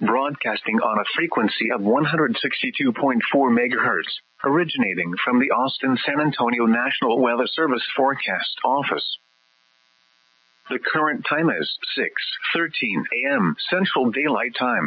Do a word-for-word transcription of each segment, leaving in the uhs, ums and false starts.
broadcasting on a frequency of one hundred sixty-two point four megahertz, originating from the Austin San Antonio National Weather Service Forecast Office. The current time is six thirteen a.m. Central Daylight Time.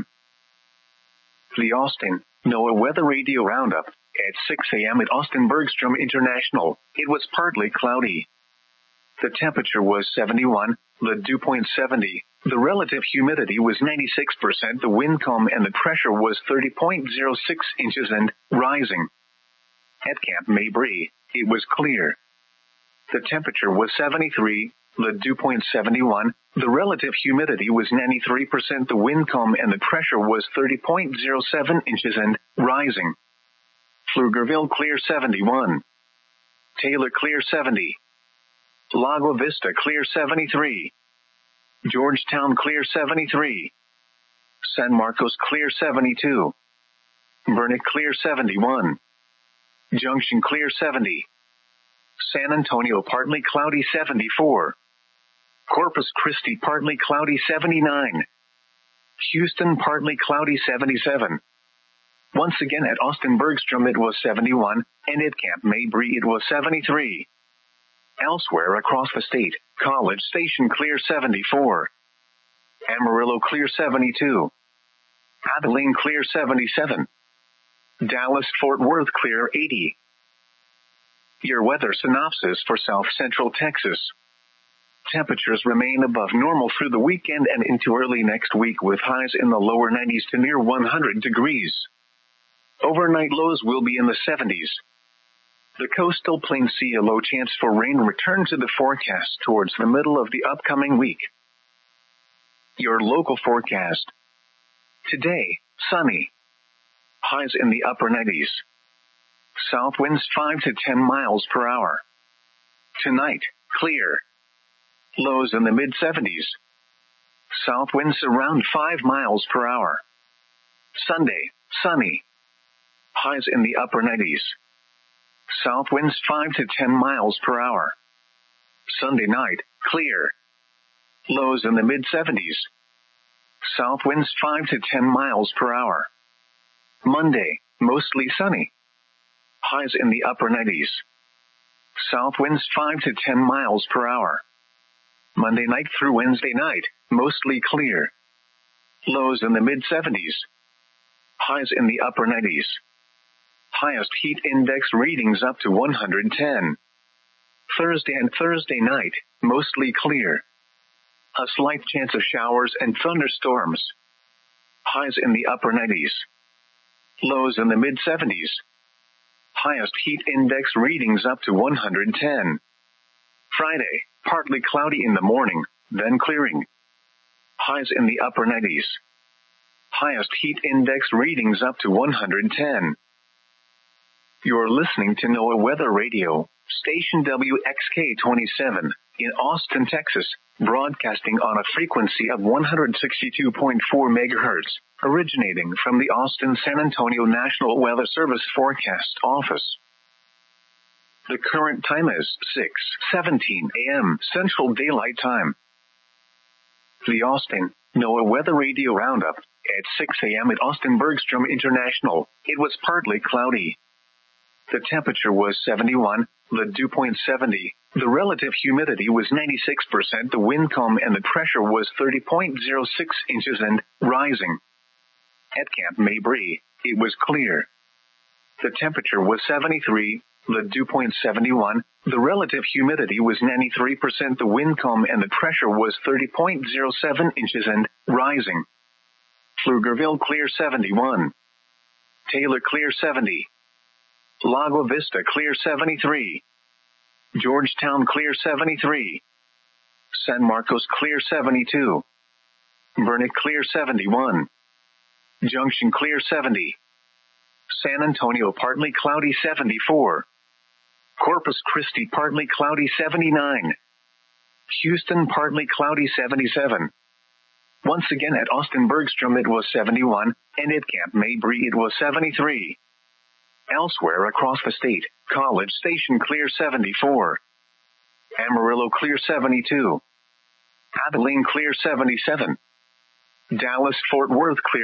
The Austin NOAA Weather Radio Roundup. At six a.m. at Austin Bergstrom International, it was partly cloudy. The temperature was seventy-one, the dew point seventy, the relative humidity was ninety-six percent, the wind calm and the pressure was thirty point zero six inches and rising. At Camp Mabry, it was clear. The temperature was seventy-three, the dew point seventy-one, the relative humidity was ninety-three percent, the wind calm and the pressure was thirty point zero seven inches and rising. Pflugerville clear seventy-one. Taylor clear seventy. Lago Vista clear seventy-three. Georgetown clear seventy-three. San Marcos clear seventy-two. Burnet clear seventy-one. Junction clear seventy. San Antonio partly cloudy seventy-four. Corpus Christi partly cloudy seventy-nine. Houston partly cloudy seventy-seven. Once again at Austin Bergstrom it was seventy-one, and at Camp Mabry it was seventy-three. Elsewhere across the state, College Station clear seventy-four. Amarillo clear seventy-two. Abilene clear seventy-seven. Dallas-Fort Worth clear eighty. Your weather synopsis for South Central Texas. Temperatures remain above normal through the weekend and into early next week with highs in the lower nineties to near one hundred degrees. Overnight lows will be in the seventies. The coastal plains see a low chance for rain return to the forecast towards the middle of the upcoming week. Your local forecast. Today, sunny. Highs in the upper nineties. South winds five to ten miles per hour. Tonight, clear. Lows in the mid seventies. South winds around five miles per hour. Sunday, sunny. Highs in the upper nineties. South winds five to ten miles per hour. Sunday night, clear. Lows in the mid seventies. South winds five to ten miles per hour. Monday, mostly sunny. Highs in the upper nineties. South winds five to ten miles per hour. Monday night through Wednesday night, mostly clear. Lows in the mid seventies. Highs in the upper nineties. Highest heat index readings up to one hundred ten. Thursday and Thursday night, mostly clear. A slight chance of showers and thunderstorms. Highs in the upper nineties. Lows in the mid seventies. Highest heat index readings up to one hundred ten. Friday, partly cloudy in the morning, then clearing. Highs in the upper nineties. Highest heat index readings up to one hundred ten. You're listening to NOAA Weather Radio, station W X K twenty-seven, in Austin, Texas, broadcasting on a frequency of one hundred sixty-two point four megahertz, originating from the Austin San Antonio National Weather Service Forecast Office. The current time is six seventeen a.m. Central Daylight Time. The Austin NOAA Weather Radio Roundup. At six a.m. at Austin Bergstrom International, it was partly cloudy. The temperature was seventy-one, the dew point seventy, the relative humidity was ninety-six percent, the wind calm and the pressure was thirty point zero six inches and rising. At Camp Mabry, it was clear. The temperature was seventy-three, the dew point seventy-one, the relative humidity was ninety-three percent, the wind calm and the pressure was thirty point zero seven inches and rising. Pflugerville clear seventy-one. Taylor clear seventy. Lago Vista clear seventy-three. Georgetown clear seventy-three. San Marcos clear seventy-two. Burnet clear seventy-one. Junction clear seventy. San Antonio partly cloudy seventy-four. Corpus Christi partly cloudy seventy-nine. Houston partly cloudy seventy-seven. Once again at Austin Bergstrom it was seventy-one, and at Camp Mabry it was seventy-three. Elsewhere across the state, College Station clear seventy-four. Amarillo clear seventy-two. Abilene clear seventy-seven. Dallas-Fort Worth clear